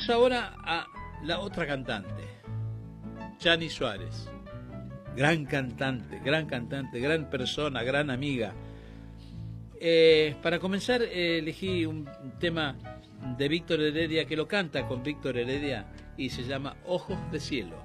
Vamos ahora a la otra cantante, Chani Suárez. Gran cantante, gran persona, gran amiga. Para comenzar, elegí un tema de Víctor Heredia, que lo canta con Víctor Heredia, y se llama Ojos de Cielo.